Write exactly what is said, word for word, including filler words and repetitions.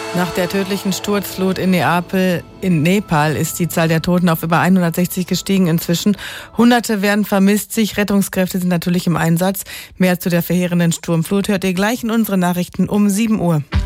Nach der tödlichen Sturzflut in Neapel, in Nepal ist die Zahl der Toten auf über hundertsechzig gestiegen inzwischen. Hunderte werden vermisst. Zig Rettungskräfte sind natürlich im Einsatz. Mehr zu der verheerenden Sturmflut hört ihr gleich in unseren Nachrichten um sieben Uhr.